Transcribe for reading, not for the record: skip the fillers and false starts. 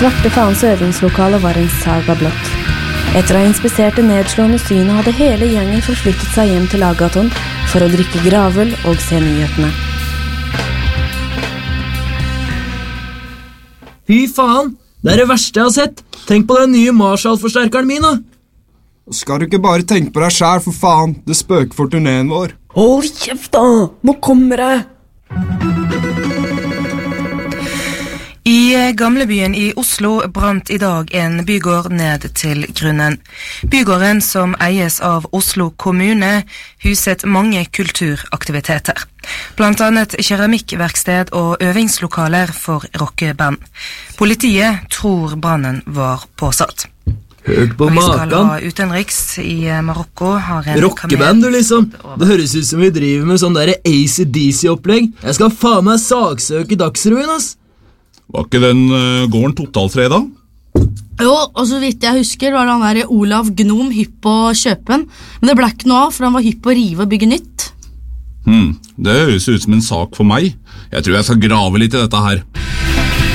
svarte faens øvingslokale var en saga blott. Etter å ha inspisert det nedslående synet hadde hele gjengen forflyttet seg hjem til Agaton for å drikke gravøl og se nyhetene. Fy faen, det er det verste jeg har sett. Tenk på den nye Marshall-forsterkeren min da. Skal du ikke bare tenke på deg selv, for faen? Det spøker for turneen vår. Hold kjeft da, nå kommer jeg. I gamlebyen i Oslo brant I dag en bygård ned til grunnen. Bygården, som eies av Oslo kommune, huset mange kulturaktiviteter. Blant annet keramikkverksted og øvingslokaler for rockeband. Politiet tror brannen var påsatt. Hørt på Vi skal makan. ha utenriks I Marokko. Har en Rockeband du liksom. Det høres ut som vi driver med sånn der AC/DC-opplegg. Jeg skal faen meg saksøke Dagsrevyen, ass. Var ikke den gården totalfredag? Jo, og så vidt jeg husker var han der Olav Gnom hypp på kjøpen. Men det ble ikke noe av, for han var hypp på å rive og bygge nytt. Det høres ut som en sak for meg. Jeg tror jeg skal grave litt I dette her.